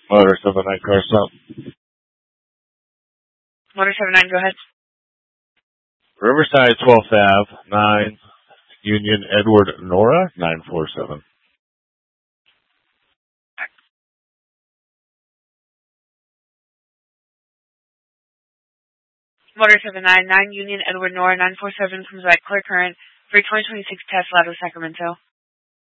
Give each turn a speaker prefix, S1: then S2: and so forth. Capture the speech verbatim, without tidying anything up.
S1: Motor seven nine car stop.
S2: Motor seven nine, go ahead.
S1: Riverside twelfth Avenue, nine Union Edward Nora, nine four seven.
S2: Motor seven nine, nine Union Edward Nora, nine four seven comes back clear current for twenty twenty-six Tesla to Sacramento.